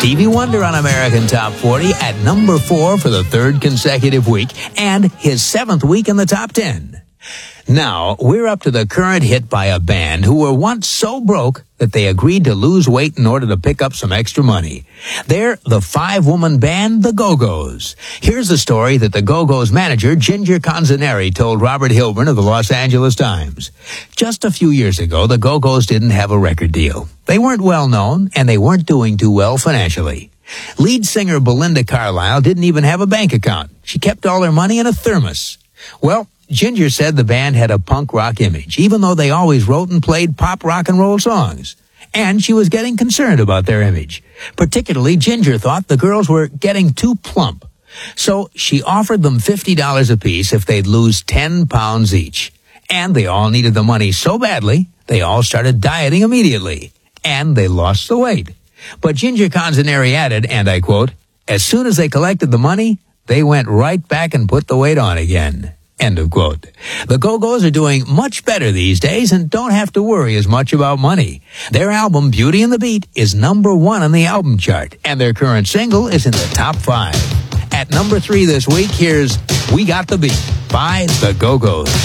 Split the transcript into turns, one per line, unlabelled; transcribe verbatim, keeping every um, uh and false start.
Stevie Wonder on American Top forty at number four for the third consecutive week and his seventh week in the top ten. Now, we're up to the current hit by a band who were once so broke that they agreed to lose weight in order to pick up some extra money. They're the five-woman band, the Go-Go's. Here's the story that the Go-Go's manager, Ginger Canzaneri, told Robert Hilburn of the Los Angeles Times. Just a few years ago, the Go-Go's didn't have a record deal. They weren't well-known, and they weren't doing too well financially. Lead singer Belinda Carlisle didn't even have a bank account. She kept all her money in a thermos. Well, Ginger said the band had a punk rock image, even though they always wrote and played pop rock and roll songs. And she was getting concerned about their image. Particularly, Ginger thought the girls were getting too plump. So she offered them fifty dollars apiece if they'd lose ten pounds each. And they all needed the money so badly, they all started dieting immediately. And they lost the weight. But Ginger Canzaneri added, and I quote, "As soon as they collected the money, they went right back and put the weight on again." End of quote. The Go-Go's are doing much better these days and don't have to worry as much about money. Their album, Beauty and the Beat, is number one on the album chart, and their current single is in the top five. At number three this week, here's We Got the Beat by the Go-Go's.